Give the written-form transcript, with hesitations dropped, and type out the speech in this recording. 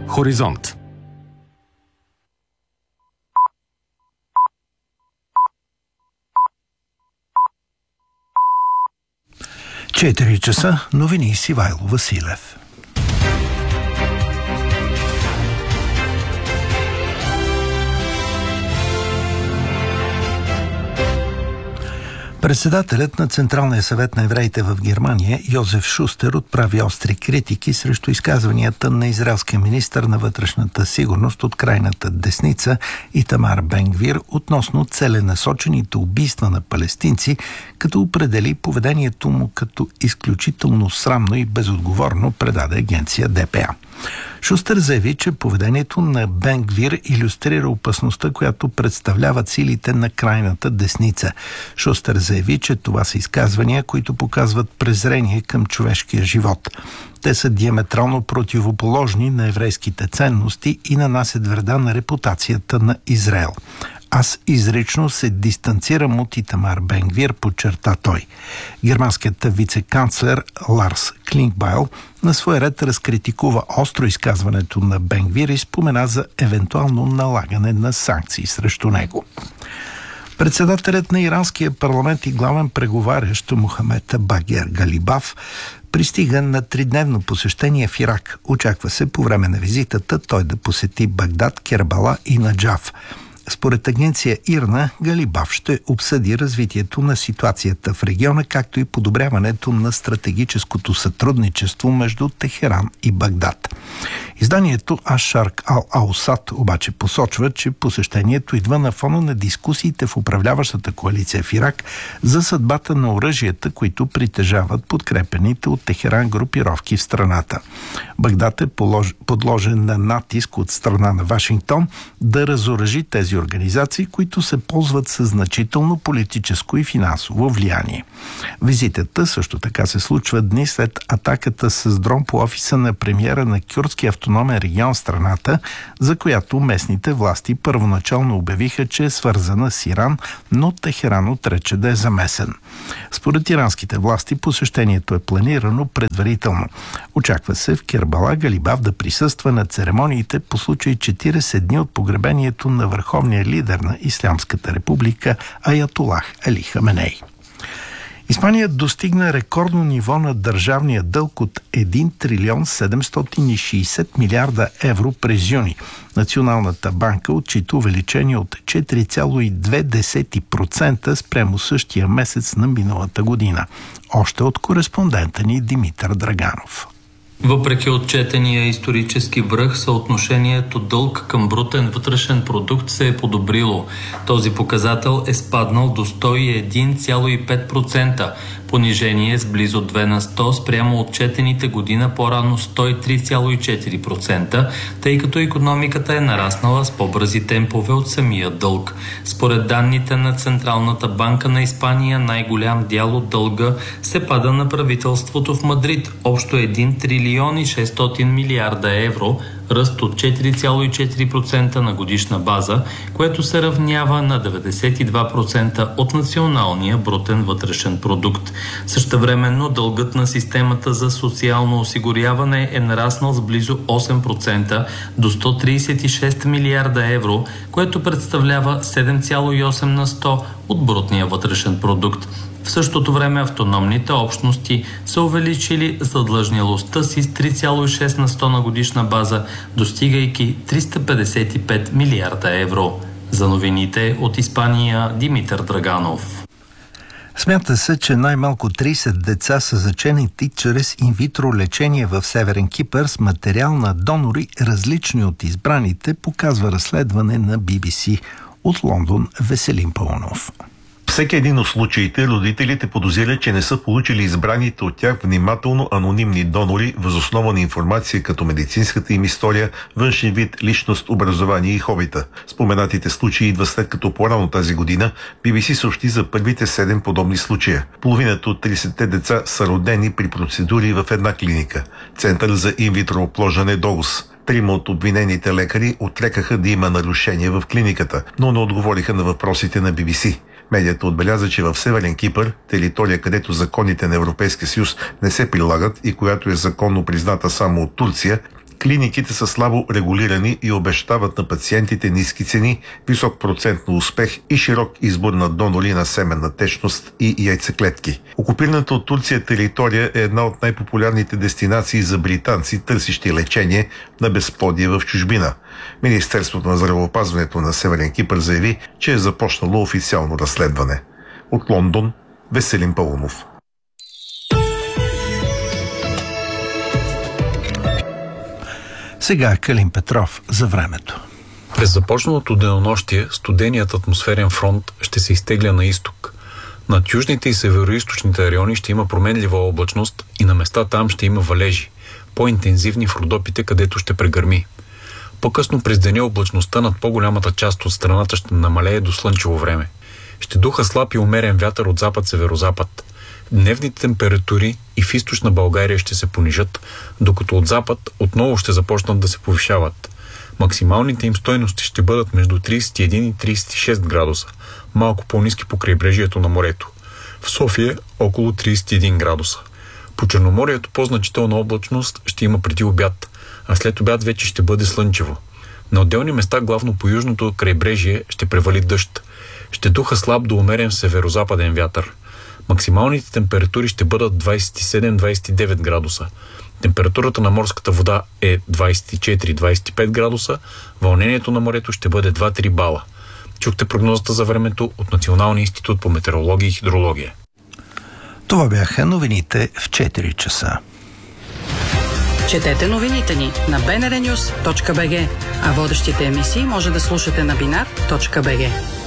Хоризонт. Четири часа, новини с Ивайло Василев. Председателят на Централния съвет на евреите в Германия Йозеф Шустер отправи остри критики срещу изказванията на израелския министър на вътрешната сигурност от крайната десница Итамар Бен Гвир относно целенасочените убийства на палестинци, като определи поведението му като изключително срамно и безотговорно, предаде агенция ДПА. Шустер заяви, че поведението на Бен Гвир илюстрира опасността, която представляват силите на крайната десница. Шустер заяви, че това са изказвания, които показват презрение към човешкия живот. Те са диаметрално противоположни на еврейските ценности и нанасят вреда на репутацията на Израел. Аз изрично се дистанцирам от Итамар Бен Гвир, подчерта той. Германският вице-канцлер Ларс Клинкбайл на свой ред разкритикува остро изказването на Бен Гвир и спомена за евентуално налагане на санкции срещу него. Председателят на иранския парламент и главен преговарящ Мохамед Багер Галибаф пристига на тридневно посещение в Ирак. Очаква се по време на визитата той да посети Багдад, Кербала и Наджаф. Според агенция ИРНА, Галибаф ще обсъди развитието на ситуацията в региона, както и подобряването на стратегическото сътрудничество между Техеран и Багдад. Изданието Аш-Шарк Ал-Аусад обаче посочва, че посещението идва на фона на дискусиите в управляващата коалиция в Ирак за съдбата на оръжията, които притежават подкрепените от Техеран групировки в страната. Багдад е подложен на натиск от страна на Вашингтон да разоръжи тези организации, които се ползват със значително политическо и финансово влияние. Визитата също така се случва дни след атаката с дрон по офиса на премиера на кюрдски автономен регион в страната, за която местните власти първоначално обявиха, че е свързана с Иран, но Техеран отрече да е замесен. Според иранските власти посещението е планирано предварително. Очаква се в Кербала Галибаф да присъства на церемониите по случай 40 дни от погребението на върховния лидер на Ислямската република Аятолах Али Хаменей. Испания достигна рекордно ниво на държавния дълг от 1 трилион 760 милиарда евро през юни. Националната банка отчита увеличение от 4,2% спрямо същия месец на миналата година. Още от кореспондента ни Димитър Драганов. Въпреки отчетения исторически връх, съотношението дълг към брутен вътрешен продукт се е подобрило. Този показател е спаднал до 101,5%, понижение с близо 2 на 100 спрямо отчетените година по-рано 103,4%, тъй като икономиката е нараснала с по-бързи темпове от самия дълг. Според данните на Централната банка на Испания, най-голям дял от дълга се пада на правителството в Мадрид, общо 1 трилион и 600 милиарда евро, ръст от 4,4% на годишна база, което се равнява на 92% от националния брутен вътрешен продукт. Същевременно дългът на системата за социално осигуряване е нараснал с близо 8% до 136 милиарда евро, което представлява 7,8 на 100 от брутния вътрешен продукт. В същото време автономните общности са увеличили задлъжнялостта си с 3,6 на 100 на годишна база, достигайки 355 милиарда евро. За новините от Испания Димитър Драганов. Смята се, че най-малко 30 деца са заченати чрез инвитро лечение в Северен Кипър с материал на донори, различни от избраните, показва разследване на BBC. От Лондон Веселин Паунов. Всеки един от случаите родителите подозират, че не са получили избраните от тях внимателно анонимни донори въз основа на информация като медицинската им история, външен вид, личност, образование и хобита. Споменатите случаи идва след като по-рано тази година BBC съобщи за първите 7 подобни случая. Половината от 30-те деца са родени при процедури в една клиника – Център за инвитро оплождане ДОУС. 3 от обвинените лекари отрекаха да има нарушения в клиниката, но не отговориха на въпросите на BBC. Медията отбеляза, че в Северен Кипър, територия, където законите на Европейския съюз не се прилагат и която е законно призната само от Турция, Клиниките са слабо регулирани и обещават на пациентите ниски цени, висок процент на успех и широк избор на донори на семенна течност и яйцеклетки. Окупираната от Турция територия е една от най-популярните дестинации за британци, търсещи лечение на безплодие в чужбина. Министерството на здравеопазването на Северен Кипър заяви, че е започнало официално разследване. От Лондон, Веселин Паунов. Сега Калин Петров за времето. През започналото денонощие студеният атмосферен фронт ще се изтегля на изток. Над южните и североизточните райони ще има променлива облачност и на места там ще има валежи, по-интензивни в Родопите, където ще прегърми. По-късно през деня облачността над по-голямата част от страната ще намалее до слънчево време. Ще духа слаб и умерен вятър от запад-северозапад. Дневните температури и в източна България ще се понижат, докато от запад отново ще започнат да се повишават. Максималните им стойности ще бъдат между 31 и 36 градуса, малко по-ниски по крайбрежието на морето. В София около 31 градуса. По Черноморието по-значителна облачност ще има преди обяд, а след обяд вече ще бъде слънчево. На отделни места, главно по южното крайбрежие, ще превали дъжд. Ще духа слаб до умерен северозападен вятър. Максималните температури ще бъдат 27-29 градуса. Температурата на морската вода е 24-25 градуса, вълнението на морето ще бъде 2-3 бала. Чухте прогнозата за времето от Националния институт по метеорология и хидрология. Това бяха новините в 4 часа. Четете новините ни на bnrnews.bg, а водещите емисии може да слушате на binar.bg.